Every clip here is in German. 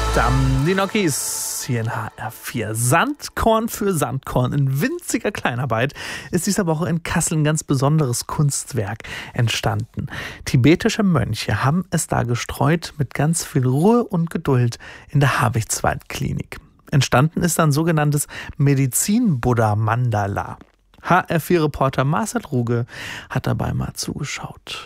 Die Nokis hier in HR4. Sandkorn für Sandkorn. In winziger Kleinarbeit ist dieser Woche in Kassel ein ganz besonderes Kunstwerk entstanden. Tibetische Mönche haben es da gestreut mit ganz viel Ruhe und Geduld in der Habichtswald-Klinik. Entstanden ist ein sogenanntes Medizin-Buddha-Mandala. HR4-Reporter Marcel Ruge hat dabei mal zugeschaut.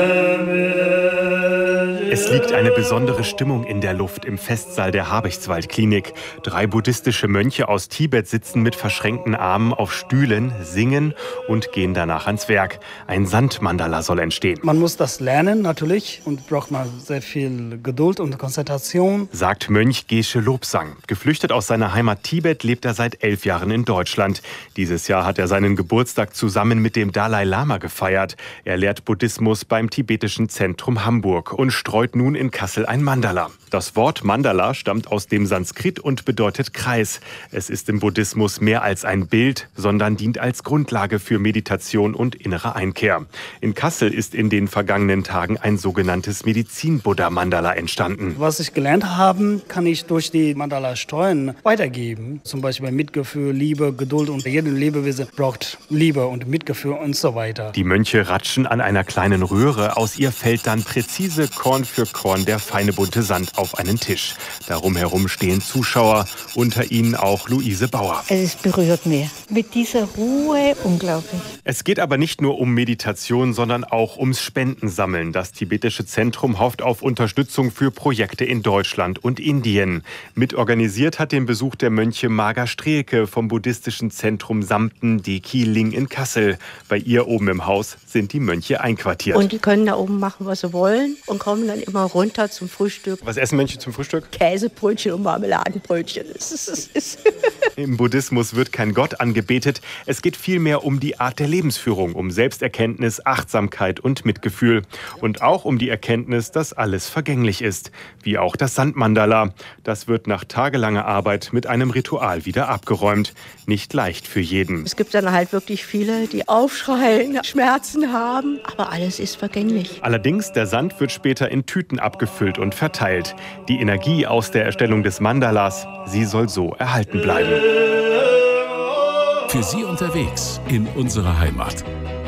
Es liegt eine besondere Stimmung in der Luft im Festsaal der Habichtswald-Klinik. 3 buddhistische Mönche aus Tibet sitzen mit verschränkten Armen auf Stühlen, singen und gehen danach ans Werk. Ein Sandmandala soll entstehen. Man muss das lernen natürlich und braucht man sehr viel Geduld und Konzentration, sagt Mönch Geshe Lobsang. Geflüchtet aus seiner Heimat Tibet lebt er seit 11 Jahren in Deutschland. Dieses Jahr hat er seinen Geburtstag zusammen mit dem Dalai Lama gefeiert. Er lehrt Buddhismus beim Tibetischen Zentrum Hamburg und streut nun in Kassel ein Mandala. Das Wort Mandala stammt aus dem Sanskrit und bedeutet Kreis. Es ist im Buddhismus mehr als ein Bild, sondern dient als Grundlage für Meditation und innere Einkehr. In Kassel ist in den vergangenen Tagen ein sogenanntes Medizin-Buddha-Mandala entstanden. Was ich gelernt habe, kann ich durch die Mandala-Streuen weitergeben. Zum Beispiel Mitgefühl, Liebe, Geduld und jedes Lebewesen braucht Liebe und Mitgefühl und so weiter. Die Mönche ratschen an einer kleinen Röhre. Aus ihr fällt dann präzise Korn für Korn der feine bunte Sand auf einen Tisch. Darum herum stehen Zuschauer, unter ihnen auch Luise Bauer. Es berührt mich. Mit dieser Ruhe, unglaublich. Es geht aber nicht nur um Meditation, sondern auch ums Spendensammeln. Das tibetische Zentrum hofft auf Unterstützung für Projekte in Deutschland und Indien. Mitorganisiert hat den Besuch der Mönche Marga Strehlke vom buddhistischen Zentrum Samten Deki Ling in Kassel. Bei ihr oben im Haus sind die Mönche einquartiert. Und die können da oben machen, was sie wollen und kommen dann immer runter zum Frühstück. Was essen Mönche zum Frühstück? Käsebrötchen und Marmeladenbrötchen. Im Buddhismus wird kein Gott angebetet. Es geht vielmehr um die Art der Lebensführung, um Selbsterkenntnis, Achtsamkeit und Mitgefühl. Und auch um die Erkenntnis, dass alles vergänglich ist. Wie auch das Sandmandala. Das wird nach tagelanger Arbeit mit einem Ritual wieder abgeräumt. Nicht leicht für jeden. Es gibt dann halt wirklich viele, die aufschreien, Schmerzen haben. Aber alles ist vergänglich. Allerdings, der Sand wird später in Tüten abgefüllt und verteilt. Die Energie aus der Erstellung des Mandalas, sie soll so erhalten bleiben. Für Sie unterwegs in unserer Heimat.